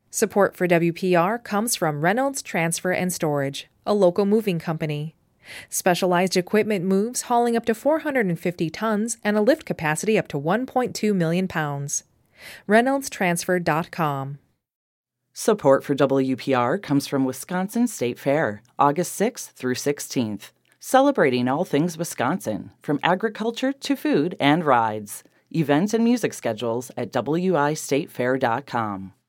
Support for WPR comes from Reynolds Transfer and Storage, a local moving company. Specialized equipment moves hauling up to 450 tons and a lift capacity up to 1.2 million pounds. ReynoldsTransfer.com. Support for WPR comes from Wisconsin State Fair, August 6th through 16th. Celebrating all things Wisconsin, from agriculture to food and rides. Events and music schedules at wistatefair.com.